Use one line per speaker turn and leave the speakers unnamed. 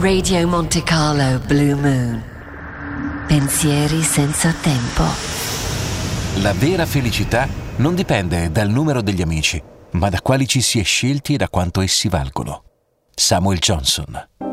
Radio Monte Carlo Blue Moon. Pensieri senza tempo.
La vera felicità non dipende dal numero degli amici, ma da quali ci si è scelti e da quanto essi valgono. Samuel Johnson.